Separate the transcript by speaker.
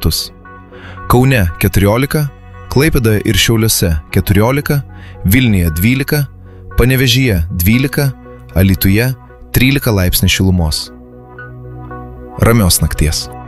Speaker 1: metus. Kaune 14, Klaipėdoje ir Šiauliuose 14, Vilniuje 12, Panevėžyje 12, Alytuje 13 laipsnių šilumos. Ramios nakties.